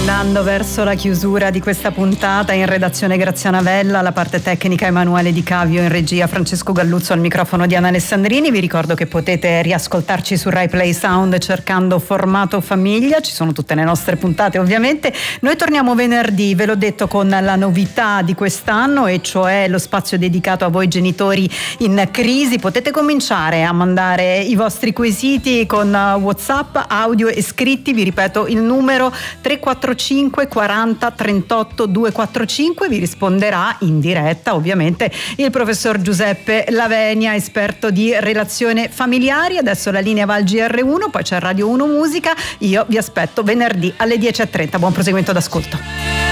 andando verso la chiusura di questa puntata. In redazione Graziana Vella, la parte tecnica Emanuele Di Cavio, in regia Francesco Galluzzo, al microfono Diana Alessandrini. Vi ricordo che potete riascoltarci su Rai Play Sound cercando Formato Famiglia, ci sono tutte le nostre puntate ovviamente. Noi torniamo venerdì, ve l'ho detto, con la novità di quest'anno, e cioè lo spazio dedicato a voi genitori in crisi. Potete cominciare a mandare i vostri quesiti con WhatsApp, audio e scritti. Vi ripeto il numero: 345 40 38 245. Vi risponderà in diretta ovviamente il professor Giuseppe Lavenia, esperto di relazioni familiari. Adesso la linea va al GR1, poi c'è Radio 1 Musica. Io vi aspetto venerdì alle 10:30. Buon proseguimento d'ascolto.